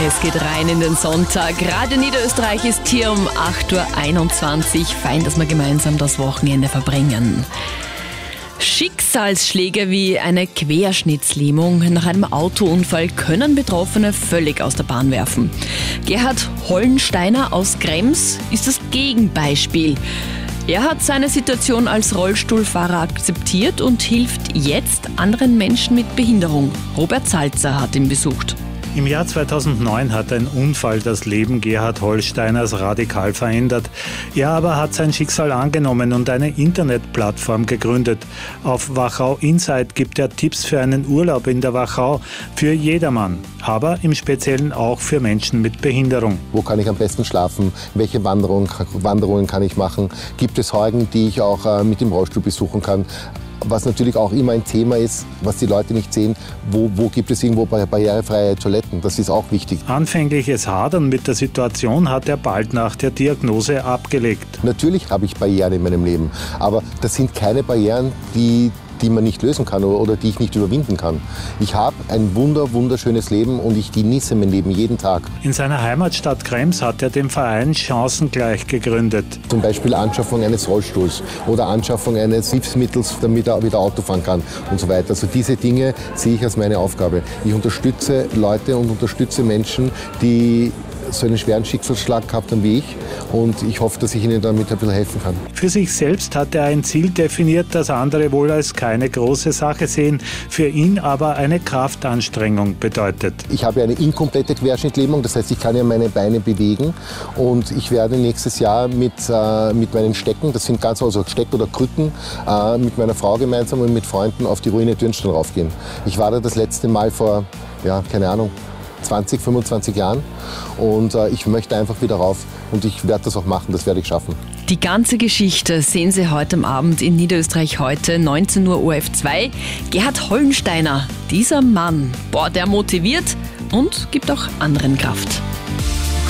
Es geht rein in den Sonntag. Radio Niederösterreich ist hier um 8.21 Uhr. Fein, dass wir gemeinsam das Wochenende verbringen. Schicksalsschläge wie eine Querschnittslähmung nach einem Autounfall können Betroffene völlig aus der Bahn werfen. Gerhard Hollensteiner aus Krems ist das Gegenbeispiel. Er hat seine Situation als Rollstuhlfahrer akzeptiert und hilft jetzt anderen Menschen mit Behinderung. Robert Salzer hat ihn besucht. Im Jahr 2009 hat ein Unfall das Leben Gerhard Hollensteiners radikal verändert. Er aber hat sein Schicksal angenommen und eine Internetplattform gegründet. Auf Wachau Insight gibt er Tipps für einen Urlaub in der Wachau für jedermann, aber im Speziellen auch für Menschen mit Behinderung. Wo kann ich am besten schlafen? Welche Wanderungen kann ich machen? Gibt es Heugen, die ich auch mit dem Rollstuhl besuchen kann? Was natürlich auch immer ein Thema ist, was die Leute nicht sehen, wo gibt es irgendwo barrierefreie Toiletten? Das ist auch wichtig. Anfängliches Hadern mit der Situation hat er bald nach der Diagnose abgelegt. Natürlich habe ich Barrieren in meinem Leben, aber das sind keine Barrieren, die man nicht lösen kann oder die ich nicht überwinden kann. Ich habe ein wunderschönes Leben und ich genieße mein Leben jeden Tag. In seiner Heimatstadt Krems hat er den Verein Chancengleich gegründet. Zum Beispiel Anschaffung eines Rollstuhls oder Anschaffung eines Hilfsmittels, damit er wieder Auto fahren kann und so weiter. Also diese Dinge sehe ich als meine Aufgabe. Ich unterstütze Leute und unterstütze Menschen, die so einen schweren Schicksalsschlag gehabt haben wie ich, und ich hoffe, dass ich ihnen damit ein bisschen helfen kann. Für sich selbst hat er ein Ziel definiert, das andere wohl als keine große Sache sehen, für ihn aber eine Kraftanstrengung bedeutet. Ich habe eine inkomplette Querschnittlähmung, das heißt, ich kann ja meine Beine bewegen, und ich werde nächstes Jahr mit meinen Stecken, das sind also Steck oder Krücken, mit meiner Frau gemeinsam und mit Freunden auf die Ruine Dürnstein raufgehen. Ich war da das letzte Mal vor, keine Ahnung, 20, 25 Jahren, und ich möchte einfach wieder rauf, und ich werde das auch machen, das werde ich schaffen. Die ganze Geschichte sehen Sie heute am Abend in Niederösterreich heute, 19 Uhr ORF2. Gerhard Hollensteiner, dieser Mann, der motiviert und gibt auch anderen Kraft.